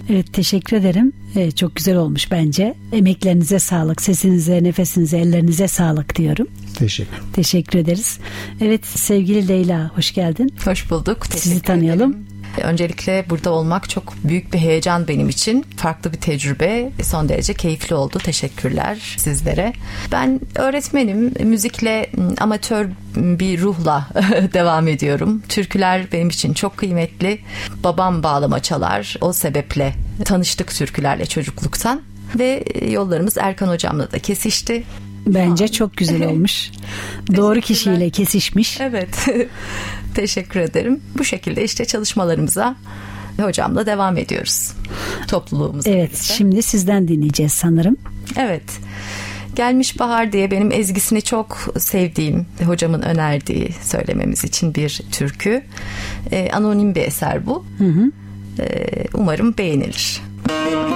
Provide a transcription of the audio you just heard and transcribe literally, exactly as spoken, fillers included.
Evet, teşekkür ederim. Evet, çok güzel olmuş bence. Emeklerinize sağlık, sesinize, nefesinize, ellerinize sağlık diyorum. Teşekkür. Teşekkür ederiz. Evet, sevgili Leyla, hoş geldin. Hoş bulduk. Sizi tanıyalım. Ederim. Öncelikle burada olmak çok büyük bir heyecan benim için. Farklı bir tecrübe. Son derece keyifli oldu. Teşekkürler sizlere. Ben öğretmenim. Müzikle amatör bir ruhla devam ediyorum. Türküler benim için çok kıymetli. Babam bağlama çalar. O sebeple tanıştık türkülerle çocukluktan. Ve yollarımız Erkan hocamla da kesişti. Bence çok güzel olmuş. Doğru kişiyle kesişmiş. Evet. Teşekkür ederim. Bu şekilde işte çalışmalarımıza hocamla devam ediyoruz. Topluluğumuzla. Evet, birlikte. Şimdi sizden dinleyeceğiz sanırım. Evet. Gelmiş Bahar diye benim ezgisini çok sevdiğim, hocamın önerdiği söylememiz için bir türkü. Ee, anonim bir eser bu. Hı hı. Ee, umarım beğenilir.